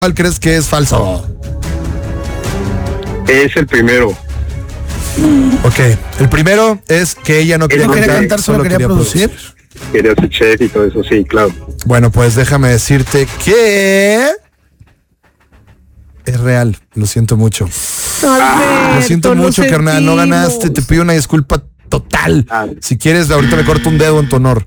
¿Cuál crees que es falso? Es el primero. Ok, el primero es que ella no quería cantar, solo quería producir. Quería ser chef y todo eso, sí, claro. Bueno, pues déjame decirte que es real, lo siento mucho. Lo siento mucho, carnal, no ganaste, te pido una disculpa total. Si quieres, ahorita me corto un dedo en tu honor.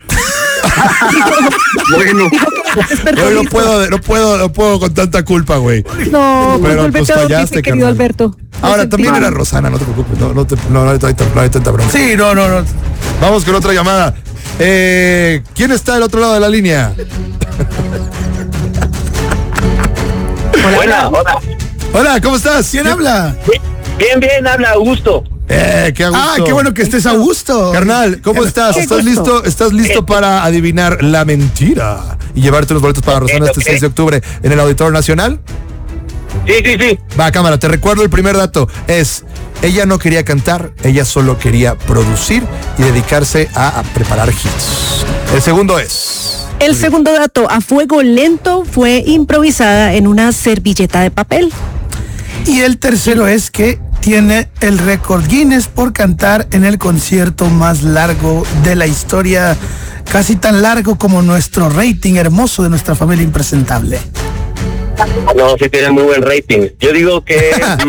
Bueno. No puedo con tanta culpa, güey. No, pero pues fallaste, querido Alberto. Ahora también era Rosana, no te preocupes. No hay tanta bronca. Sí, no. Vamos con otra llamada. ¿Quién está del otro lado de la línea? Hola. Hola, ¿cómo estás? ¿Quién habla? Bien, habla Augusto. Qué a gusto. Qué bueno que estés a gusto. Carnal, ¿cómo estás? ¿Estás listo para adivinar la mentira y llevarte los boletos para Rosana este 6 de octubre en el Auditorio Nacional? Sí. Va, cámara, te recuerdo el primer dato. Ella no quería cantar, ella solo quería producir y dedicarse a preparar hits. El segundo es... El segundo dato, A Fuego Lento fue improvisada en una servilleta de papel. Y el tercero es que tiene el récord Guinness por cantar en el concierto más largo de la historia, casi tan largo como nuestro rating hermoso de nuestra familia impresentable. No, sí tiene muy buen rating. Yo digo que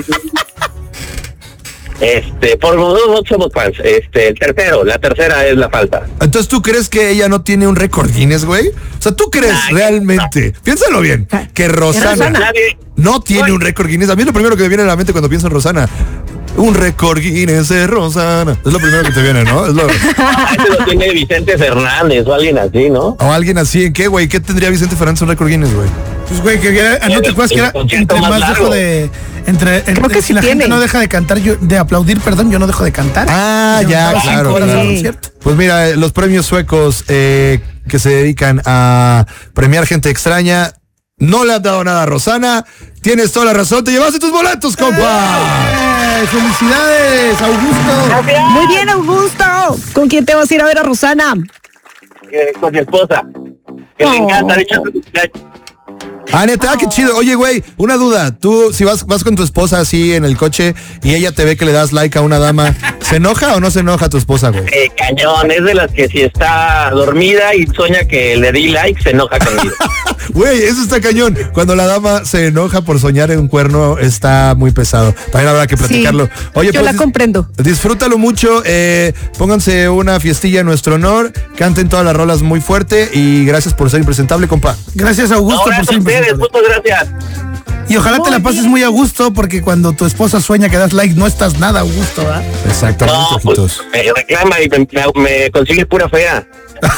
por los dos somos fans. La tercera es la falta. Entonces, ¿tú crees que ella no tiene un récord Guinness, güey? O sea, ¿tú crees realmente, piénsalo bien, que Rosana no tiene un récord Guinness? A mí es lo primero que me viene a la mente cuando pienso en Rosana. Un récord Guinness de Rosana. Es lo primero que te viene, ¿no? Eso lo tiene Vicente Fernández o alguien así, ¿no? O alguien así, ¿en qué, güey? ¿Qué tendría Vicente Fernández un récord Guinness, güey? Pues, güey, ¿no te acuerdas que era entre más dejo de... Creo que si la gente no deja de cantar, de aplaudir, perdón, yo no dejo de cantar. Claro. Pues mira, los premios suecos que se dedican a premiar gente extraña no le han dado nada a Rosana. Tienes toda la razón, te llevaste tus boletos, compa. ¡Felicidades, Augusto! Muy bien, Augusto. ¿Con quién te vas a ir a ver a Rosana? Con mi esposa. Que le encanta, de hecho, neta, qué chido. Oye, güey, una duda. Tú, si vas con tu esposa así en el coche y ella te ve que le das like a una dama, ¿se enoja o no se enoja tu esposa, güey? Cañón, es de las que si está dormida y sueña que le di like, se enoja conmigo. Güey, eso está cañón. Cuando la dama se enoja por soñar en un cuerno, está muy pesado. También habrá que platicarlo. Sí, oye, yo la comprendo. Disfrútalo mucho. Pónganse una fiestilla en nuestro honor. Canten todas las rolas muy fuerte. Y gracias por ser impresentable, compa. Gracias, Augusto, por ser impresentable. Muchas gracias. Y ojalá te la pases muy a gusto, porque cuando tu esposa sueña que das like, no estás nada a gusto, ¿verdad? Exactamente, ojitos. Pues, me reclama y me consigue pura fea.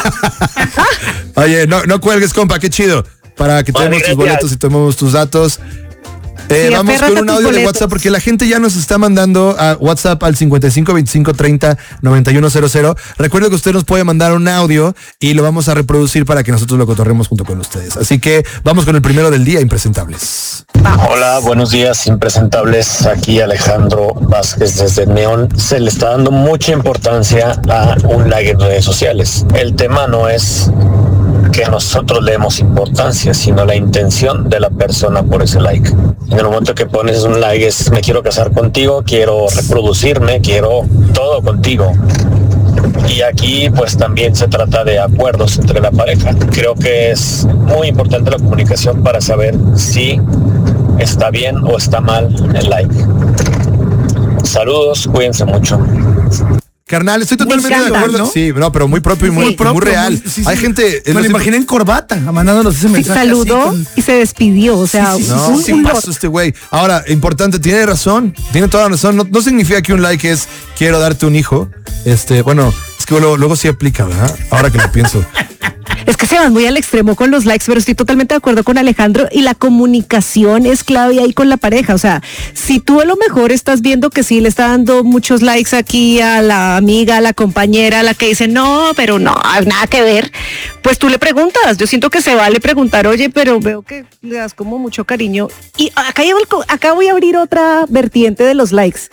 Oye, no cuelgues, compa, qué chido. Para que tenemos tus boletos y tomemos tus datos. Vamos con un audio de WhatsApp, porque la gente ya nos está mandando a WhatsApp al 55 25 30 9100. Recuerden que usted nos puede mandar un audio y lo vamos a reproducir para que nosotros lo cotorremos junto con ustedes. Así que vamos con el primero del día, impresentables. Hola, buenos días, impresentables. Aquí Alejandro Vázquez desde Neón. Se le está dando mucha importancia a un like en redes sociales. El tema no es que nosotros le demos importancia, sino la intención de la persona por ese like. En el momento que pones un like es: me quiero casar contigo, quiero reproducirme, quiero todo contigo. Y aquí pues también se trata de acuerdos entre la pareja. Creo que es muy importante la comunicación para saber si está bien o está mal el like. Saludos, cuídense mucho. Carnal, estoy totalmente de acuerdo. ¿No? Sí, no, pero muy propio y muy real. Sí. Hay gente... Me lo imaginé en corbata, mandándonos ese mensaje. Saludó y se despidió, o sea... Sí pasó este güey. Ahora, importante, tiene razón, tiene toda la razón. No significa que un like es quiero darte un hijo. Bueno, es que luego sí aplica, ¿verdad? Ahora que lo pienso. Es que se van muy al extremo con los likes, pero estoy totalmente de acuerdo con Alejandro, y la comunicación es clave ahí con la pareja. O sea, si tú a lo mejor estás viendo que sí le está dando muchos likes aquí a la amiga, a la compañera, a la que dice no, pero no, nada que ver, pues tú le preguntas. Yo siento que se vale preguntar, oye, pero veo que le das como mucho cariño. Y acá voy a abrir otra vertiente de los likes,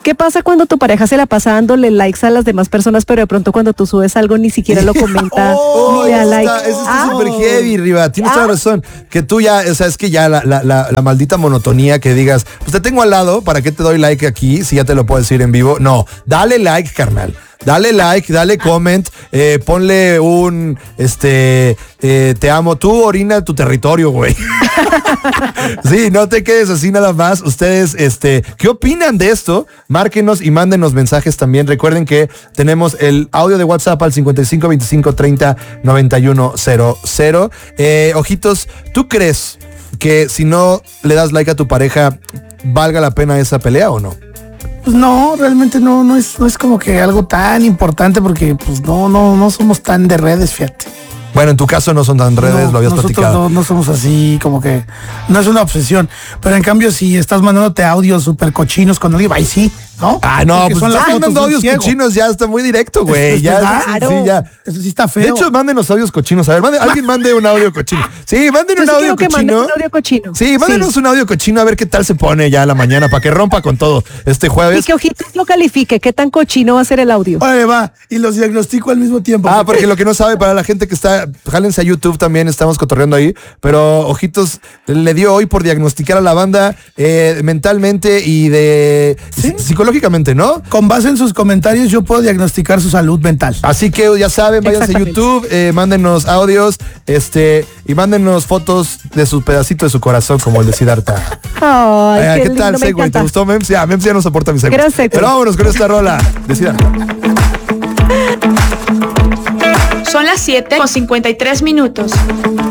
¿Qué pasa cuando tu pareja se la pasa dándole likes a las demás personas, pero de pronto cuando tú subes algo ni siquiera lo comenta ni da like? Eso está súper heavy, Riva. Tienes toda razón. Que tú ya, o sea, es que ya la maldita monotonía que digas, pues te tengo al lado, ¿para qué te doy like aquí si ya te lo puedo decir en vivo? No, dale like, carnal. Dale like, dale comment, ponle un, te amo, tú orina tu territorio, güey. Sí, no te quedes así nada más. Ustedes, ¿qué opinan de esto? Márquenos y mándenos mensajes también. Recuerden que tenemos el audio de WhatsApp al 55 25 30 91 00. Ojitos, ¿tú crees que si no le das like a tu pareja, valga la pena esa pelea o no? Pues no, realmente no es como que algo tan importante porque pues no somos tan de redes, fíjate. Bueno, en tu caso no son tan redes, lo habías platicado. Nosotros no somos así, como que no es una obsesión. Pero en cambio, si estás mandándote audios súper cochinos con alguien, ahí sí, ¿no? Ah, no, porque pues son las mandando fotos audios cochinos ya está muy directo, güey. Ya, claro. sí, ya. Eso sí está feo. De hecho, mándenos audios cochinos. A ver, alguien mande un audio cochino. Sí, manden un audio cochino. Sí, mándenos un audio cochino a ver qué tal se pone ya a la mañana para que rompa con todo este jueves. Y que Ojitos lo califique, qué tan cochino va a ser el audio. Vale, va, y los diagnostico al mismo tiempo. Ah, porque lo que no sabe, para la gente que está, jálense a YouTube también, estamos cotorreando ahí, pero Ojitos le dio hoy por diagnosticar a la banda mentalmente y psicológicamente, ¿no? Con base en sus comentarios yo puedo diagnosticar su salud mental. Así que ya saben, váyanse a YouTube, mándenos audios, y mándenos fotos de su pedacito de su corazón, como el de Siddhartha. Ay, ¿qué tal, Segway? ¿Te gustó, Mems? Ya, Mems ya no soporta mi Segway. Pero vámonos con esta rola de Siddhartha. Son las 7:53.